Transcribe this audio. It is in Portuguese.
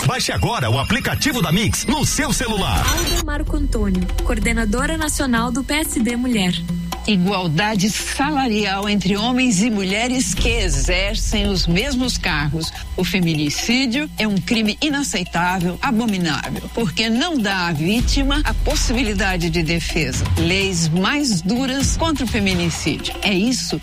Baixe agora o aplicativo da Mix no seu celular. Alda Marco Antônio, coordenadora nacional do PSD Mulher. Igualdade salarial entre homens e mulheres que exercem os mesmos cargos. O feminicídio é um crime inaceitável, abominável, porque não dá à vítima a possibilidade de defesa. Leis mais duras contra o feminicídio. É isso